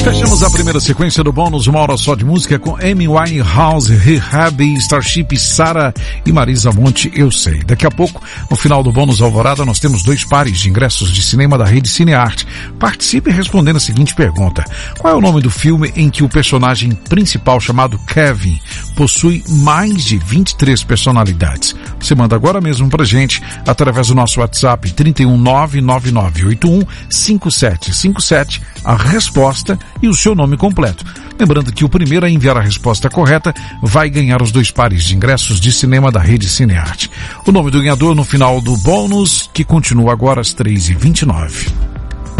Fechamos a primeira sequência do bônus, uma hora só de música, com Amy Winehouse, Rehab, Starship, Sara e Marisa Monte, Eu Sei. Daqui a pouco, no final do bônus Alvorada, nós temos 2 pares de ingressos de cinema da rede Cinearte. Participe respondendo a seguinte pergunta: qual é o nome do filme em que o personagem principal, chamado Kevin, possui mais de 23 personalidades? Você manda agora mesmo pra gente, através do nosso WhatsApp 31999815757, a resposta e o seu nome completo. Lembrando que o primeiro a enviar a resposta correta vai ganhar os 2 pares de ingressos de cinema da rede Cinearte. O nome do ganhador no final do bônus, que continua agora às 3h29.